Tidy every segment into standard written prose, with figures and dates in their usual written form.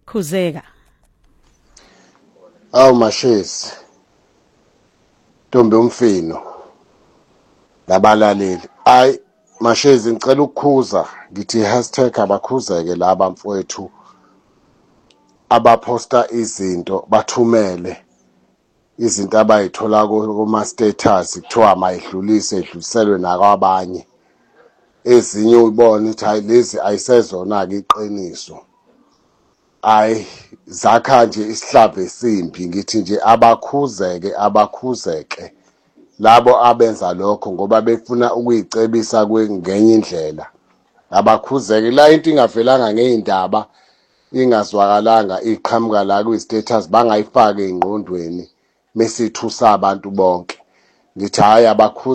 Khuzeka. Awu Mashezi, Ntombi umfino labalaleli. Ayi Mashezi ngicela ukukhuza ngithi #abakhuzeke laba mfowethu abaposta izinto bathumele izinto abayithola kuma status kuthiwa mayidlulise idluliselwe nakwabanye. Ezinye uyibona ukuthi hayi lezi ayisezona ke iqiniso. Ayi zakha nje isihlava esimbi ngithi nje abakhuzeke labo abenza lokho ngoba befuna ukuyicebisa ngenye indlela. Abakhuzeke la into ingavelanga ngeindaba ingazwakalanga iqhamuka la ku status bangayifaka engqondweni mesithusa abantu bonke. Ngithi hayi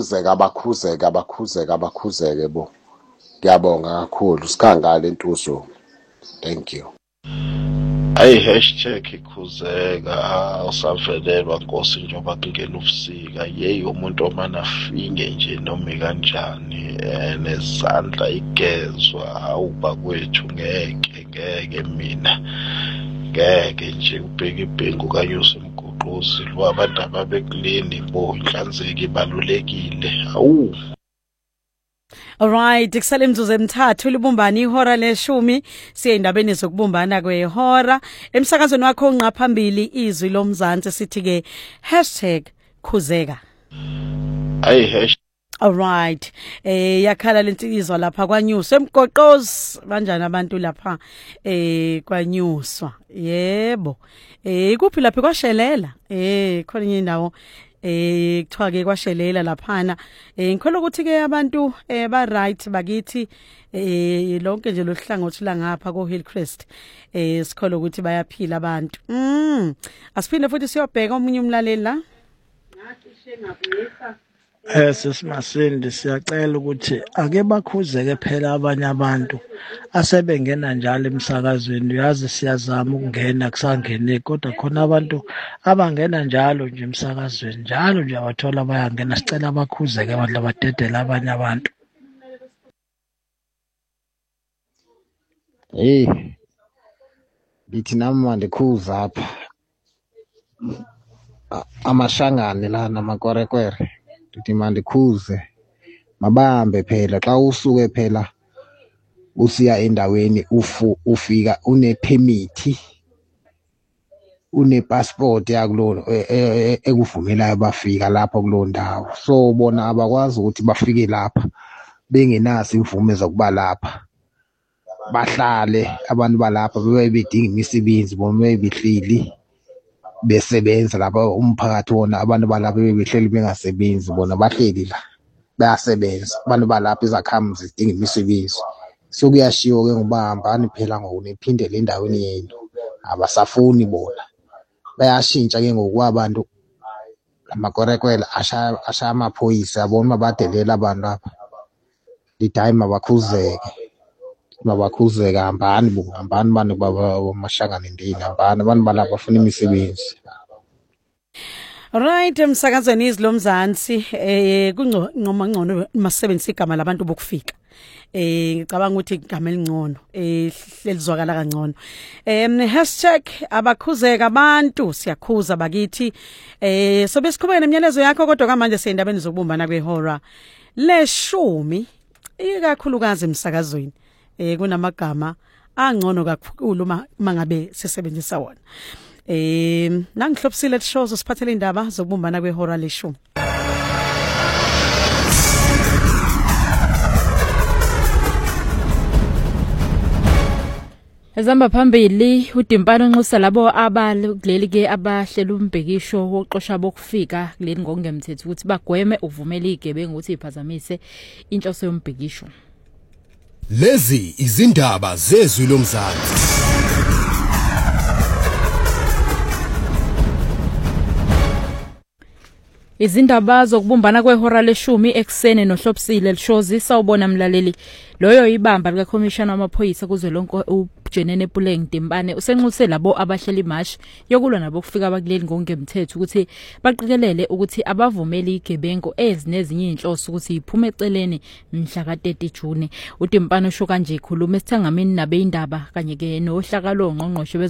abakhuzeke bo. Ngiyabonga kakhulu sikhangale intuzo. Thank you. Ayi #ikhuzeka usavelelwa Nkosi njengoba kungena ubusika yeyi umuntu omanafinge nje noma kanjani nesandla igezwa awuba kwethu ngeke mina ngeke nje ubheka ibhengu kanyusa umgoqozi lwabantu ababekuleni bo inhlanzeko ibalulekile awu. Alright, kusale imzuzu emithathu libumbani ihora leshumi siye indabeni zokubumbana kwehora emsakazweni wakho ongqa phambili izwi lomzansi sithi ke #khuzeka. Ayi Alright, yakhala lensizwa lapha kwanyuswa emgoqozi kanjani abantu lapha kwanyuswa yebo kuphi lapha kwashelela khona inye indawo kuthiwa ke kwashelela laphana ngikholwa ukuthi ke abantu ba right bakithi lonke nje lohlangothi la ngapha ko Hillcrest sikholwa ukuthi bayaphila abantu asiphinde futhi siyobheka omunye umlaleli la ngathi shengabuyisa Sesimasindi siyacela ukuthi ake bakhuzeke phela abanye abantu asebengena njalo emsakazweni uyazi siyazama ukungena kusangene kodwa khona abantu abangena njalo nje emsakazweni njalo nje abathola bayangena sicela bakhuzeke abantu abadedela abanye abantu. Bithi nami mandikhuza apha amashangane la namakwerekwere ndithi mandikhuze mabahambe phela xa usuke phela usiya endaweni ufika unepermit unepassport yakulo ekuvumelayo bafika lapho kulo ndawo so bona abakwazi ukuthi bafike lapha bengenazo imvume zokuba lapha bahlale abantu balapha bebe bedinga imisebenzi bona bebehleli besebenza lapha umphakathi wona abantu balapha bebehleli bengasebenzi bona bahleli la bayasebenza abantu balapha izakhamuzi zidinga imisebenzi so kuyashiwo ke ngobahambani phela ngokunephindele endaweni yenu abasafuni bona bayashintsha ke ngokwabantu amakwerekwela asha amaphoyisa yabona badelela abantu apha lidayi mabakhuzeke hambani bantu bamashangane ndini hambani abantu balapha bafuna imisebenzi. Right, emsakazweni izilomzansi kunqoma ngcono masebenzisa igama labantu bokufika. Ngicabanga ukuthi igama elingcono lelizwakala kangcono. #abakhuzeka abantu siyakhuza bakithi. So besiqhubeka nemiyalezo yakho kodwa kamanje siyendabeni zokubumbana kwehora leshumi ikakhulukazi emsakazweni. Kunamagama angcono kakhulu mangabe sisebenzisa wona. Nangihlopsile shows siphathele indaba zokubumbana kwehora leshumi. Ezamba phambili uDimpane unxusa labo abaleli ke abahlela umbhekisho woqosha bokufika kuleli ngokungemthetho ukuthi bagweme uvumela igebengu ukuthi iphazamise inhloso yombhekisho. Lezi izindaba zezwi lomzansi. Izindaba zokubumbana kwehora leshumi eksene nohlopsile lishozi sawubona mlaleli loyo ibamba lika Commissioner wamaphoyisa kuzwelonke uJenene Puleng Dimpane usenxuse labo abahlela imash yokulwa nabo kufika abakuleli ngokungemthetho ukuthi baqikelele ukuthi abavumeli igebengu ezinezinye inhloso ukuthi iphume eceleni mhla ka-30 June. uDimpane usho kanje ikhuluma esithangamini nabe indaba kanye ke nohlakalo ngqongqoshe